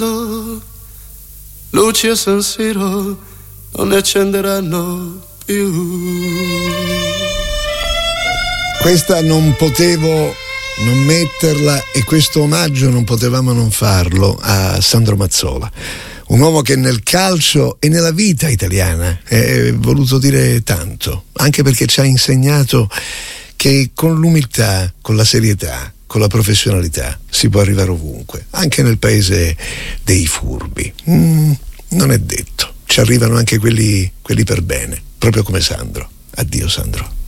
luci a San Siro non ne accenderanno più. Questa non potevo non metterla, e questo omaggio non potevamo non farlo a Sandro Mazzola, un uomo che nel calcio e nella vita italiana è voluto dire tanto, anche perché ci ha insegnato che con l'umiltà, con la serietà, con la professionalità si può arrivare ovunque, anche nel paese dei furbi. Non è detto, ci arrivano anche quelli per bene, proprio come Sandro. Addio Sandro.